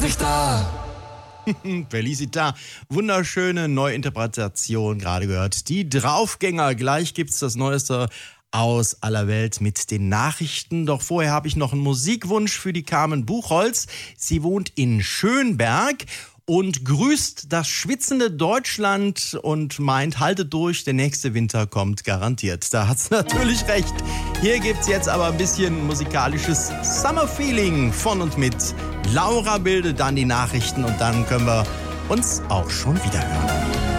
Felicita, wunderschöne Neuinterpretation, gerade gehört. Die Draufgänger, gleich gibt's das Neueste aus aller Welt mit den Nachrichten. Doch vorher habe ich noch einen Musikwunsch für die Carmen Buchholz. Sie wohnt in Schönberg und grüßt das schwitzende Deutschland und meint, haltet durch, der nächste Winter kommt garantiert. Da hat sie natürlich recht. Hier gibt's jetzt aber ein bisschen musikalisches Summer Feeling von und mit Laura Bilde, dann die Nachrichten und dann können wir uns auch schon wieder hören.